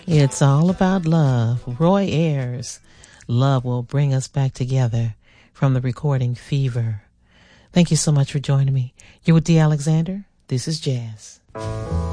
It's all about love. Roy Ayers. Love will bring us back together from the recording Fever. Thank you so much for joining me. You're with Dee Alexander. This is Jazz.